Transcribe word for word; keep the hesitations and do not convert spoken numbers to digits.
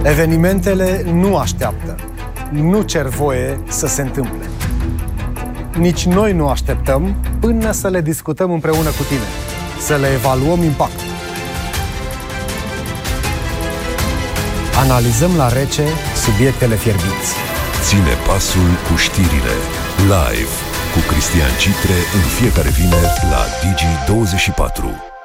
Evenimentele nu așteaptă, nu cer voie să se întâmple. Nici noi nu așteptăm până să le discutăm împreună cu tine, să le evaluăm impactul. Analizăm la rece subiectele fierbinți. Ține pasul cu știrile. Live cu Cristian Citre în fiecare vineri la Digi douăzeci și patru.